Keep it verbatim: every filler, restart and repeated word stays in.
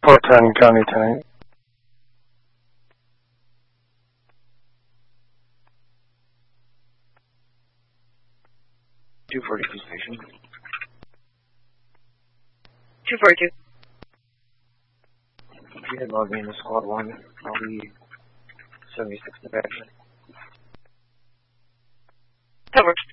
four ten, County ten. two forty-two station. two forty-two. If you had logged in to squad one, I'll be seventy-six to action. That works.